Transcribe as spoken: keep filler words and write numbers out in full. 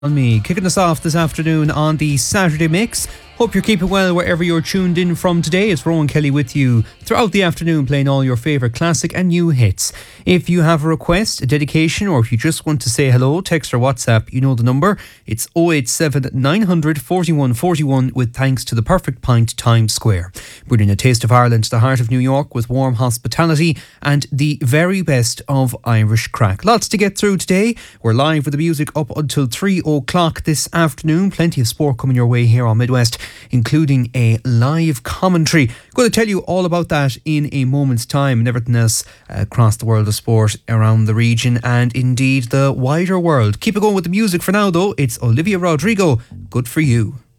On me, kicking us off this afternoon on the Saturday Mix. Hope you're keeping well wherever you're tuned in from today. It's Rowan Kelly with you throughout the afternoon, playing all your favourite classic and new hits. If you have a request, a dedication, or if you just want to say hello, text or WhatsApp, you know the number. It's oh eight seven, nine hundred, forty-one forty-one, with thanks to the Perfect Pint Times Square. Bringing a taste of Ireland to the heart of New York with warm hospitality and the very best of Irish crack. Lots to get through today. We're live with the music up until three o'clock this afternoon. Plenty of sport coming your way here on Midwest, including a live commentary. Going to tell you all about that in a moment's time, and everything else across the world of sport around the region and indeed the wider world. Keep it going with the music for now though. It's Olivia Rodrigo, Good For You.